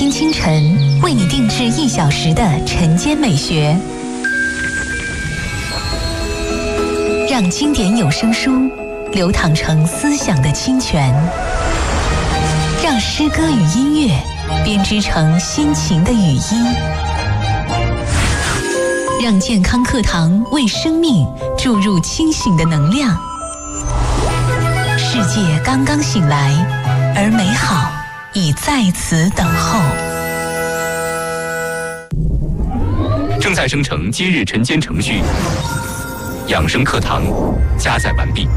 听清晨，为你定制1小时的晨间美学，让经典有声书流淌成思想的清泉，让诗歌与音乐编织成心情的语音，让健康课堂为生命注入清醒的能量。世界刚刚醒来，而美好已在此等候。 正在生成今日晨间程序，养生课堂加载完毕。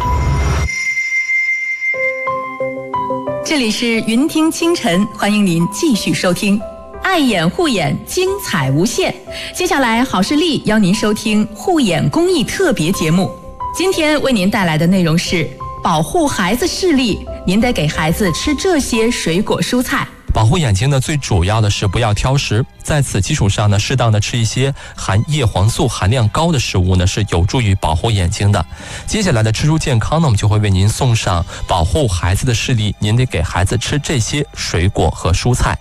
这里是云听清晨，欢迎您继续收听。爱眼护眼，精彩无限。接下来，好视力邀您收听护眼公益特别节目。今天为您带来的内容是保护孩子视力，您得给孩子吃这些水果蔬菜。 保护眼睛呢，最主要的是不要挑食，在此基础上呢，适当的吃一些含叶黄素含量高的食物呢，是有助于保护眼睛的。接下来的吃出健康呢，我们就会为您送上保护孩子的视力，您得给孩子吃这些水果和蔬菜。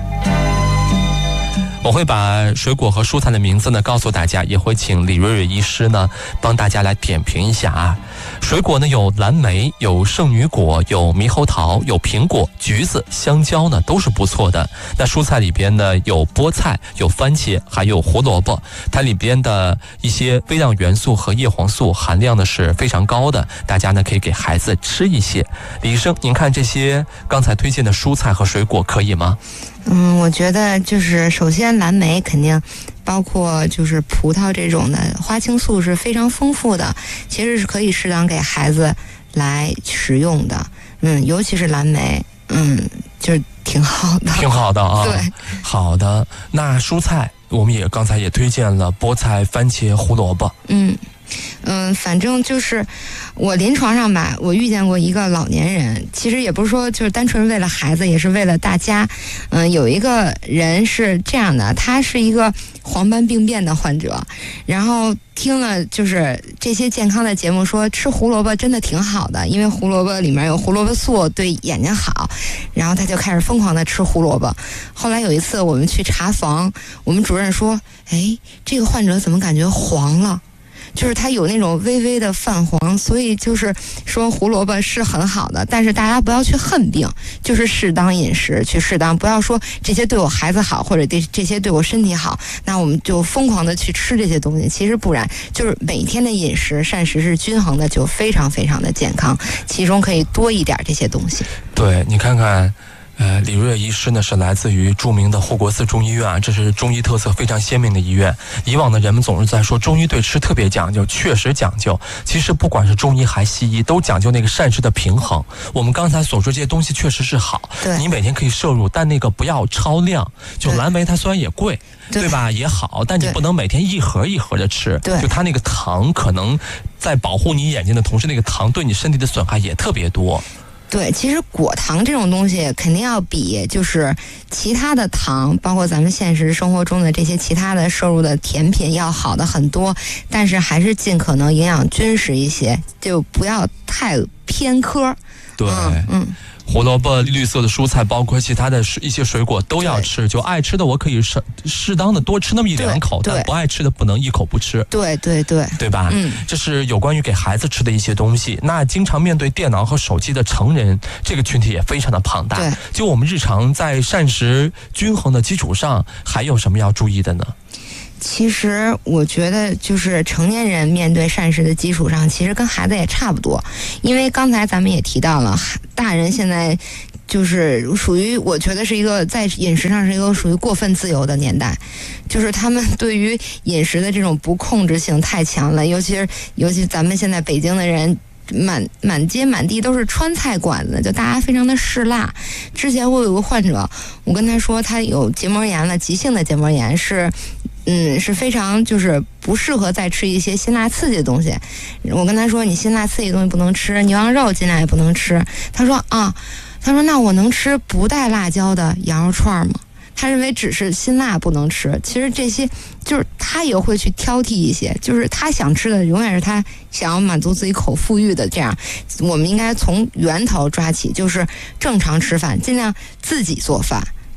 我会把水果和蔬菜的名字呢告诉大家，也会请李瑞瑞医师呢帮大家来点评一下啊。水果呢有蓝莓，有圣女果，有猕猴桃，有苹果、橘子、香蕉呢都是不错的。那蔬菜里边呢有菠菜，有番茄，还有胡萝卜，它里边的一些微量元素和叶黄素含量呢是非常高的，大家呢可以给孩子吃一些。李医生，您看这些刚才推荐的蔬菜和水果可以吗？ 我觉得就是首先蓝莓肯定，包括就是葡萄这种的花青素是非常丰富的，其实是可以适当给孩子来食用的。尤其是蓝莓，就是挺好的， 挺好的啊。 对， 好的。那蔬菜我们也刚才也推荐了菠菜、番茄、胡萝卜。 反正就是我临床上吧，我遇见过一个老年人，其实也不是说就是单纯为了孩子，也是为了大家。有一个人是这样的，他是一个黄斑病变的患者，然后听了就是这些健康的节目说吃胡萝卜真的挺好的，因为胡萝卜里面有胡萝卜素，对眼睛好，然后他就开始疯狂的吃胡萝卜。后来有一次我们去查房，我们主任说，这个患者怎么感觉黄了，就是它有那种微微的泛黄，所以就是说胡萝卜是很好的，但是大家不要去恨病，就是适当饮食，去适当，不要说这些对我孩子好，或者这些对我身体好，那我们就疯狂的去吃这些东西，其实不然，就是每天的饮食膳食是均衡的，就非常非常的健康，其中可以多一点这些东西。 对，你看看李瑞医师呢是来自于著名的护国寺中医院啊，这是中医特色非常鲜明的医院。以往的人们总是在说中医对吃特别讲究，确实讲究。其实不管是中医还西医，都讲究那个膳食的平衡。我们刚才所说这些东西确实是好，你每天可以摄入，但那个不要超量。就蓝莓它虽然也贵，对吧，也好，但你不能每天一盒一盒的吃。就它那个糖可能在保护你眼睛的同时，那个糖对你身体的损害也特别多。 对，其实果糖这种东西肯定要比就是其他的糖，包括咱们现实生活中的这些其他的摄入的甜品要好的很多，但是还是尽可能营养均适一些，就不要太偏科。 对，胡萝卜、绿色的蔬菜，包括其他的一些水果都要吃。就爱吃的我可以适当的多吃那么1-2口，但不爱吃的不能一口不吃。对吧？这是有关于给孩子吃的一些东西。那经常面对电脑和手机的成人，这个群体也非常的庞大。就我们日常在膳食均衡的基础上，还有什么要注意的呢？ 其实我觉得就是成年人面对膳食的基础上，其实跟孩子也差不多，因为刚才咱们也提到了，大人现在就是属于我觉得是一个在饮食上是一个属于过分自由的年代，就是他们对于饮食的这种不控制性太强了，尤其咱们现在北京的人满街满地都是川菜馆子，就大家非常的嗜辣。之前我有个患者，我跟他说他有结膜炎了，急性的结膜炎是非常就是不适合再吃一些辛辣刺激的东西。我跟他说，你辛辣刺激的东西不能吃，牛羊肉尽量也不能吃。他说那我能吃不带辣椒的羊肉串吗？他认为只是辛辣不能吃，其实这些就是他也会去挑剔一些，就是他想吃的永远是他想要满足自己口腹欲的，这样我们应该从源头抓起，就是正常吃饭，尽量自己做饭，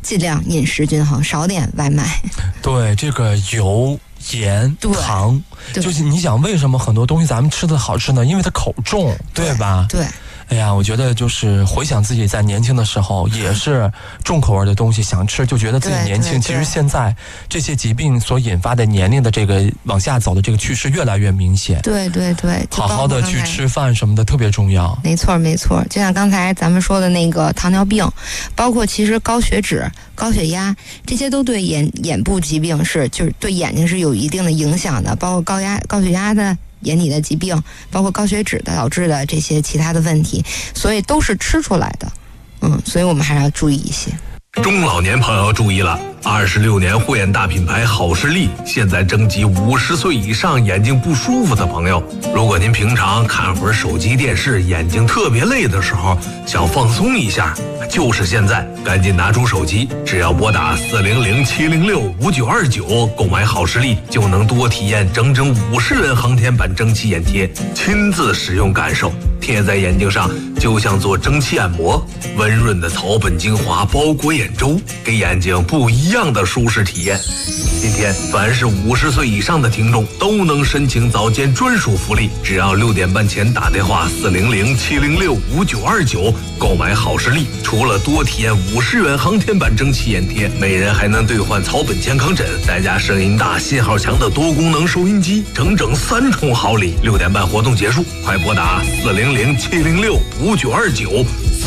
尽量饮食均衡，少点外卖。 对，这个油、盐、糖，就是你想为什么很多东西咱们吃的好吃呢？因为它口重，对吧？ 对。 哎呀，我觉得就是回想自己在年轻的时候，也是重口味的东西想吃，就觉得自己年轻。其实现在这些疾病所引发的年龄的这个往下走的这个趋势越来越明显。 对， 好好的去吃饭什么的特别重要。 没错，就像刚才咱们说的那个糖尿病，包括其实高血脂、高血压，这些都对眼部疾病就是对眼睛是有一定的影响的，包括高血压的眼底的疾病，包括高血脂导致的这些其他的问题，所以都是吃出来的。所以我们还是要注意一些。 中老年朋友注意了，26年护眼大品牌好视力现在征集50岁以上眼睛不舒服的朋友。如果您平常看会儿手机电视，眼睛特别累的时候，想放松一下，就是现在，赶紧拿出手机，只要拨打400-706-5929购买好视力，就能多体验整整50元航天版蒸汽眼贴，亲自使用感受，贴在眼睛上就像做蒸汽按摩，温润的草本精华包裹眼周，给眼睛不一样的舒适体验。今天凡是50岁以上的听众都能申请早间专属福利，只要6点半前打电话400-706-5929购买好视力，除了多体验50元航天版蒸汽眼贴，每人还能兑换草本健康枕，再加声音大、信号强的多功能收音机，整整3重好礼。6点半活动结束，快拨打400-706-5929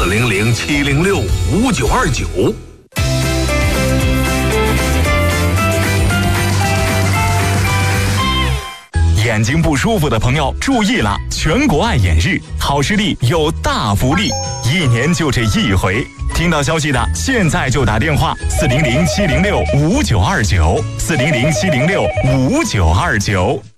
400-706-5929。 眼睛不舒服的朋友注意了，全国爱眼日，好视力有大福利，1年就这一回。听到消息的现在就打电话400-706-5929 400-706-5929。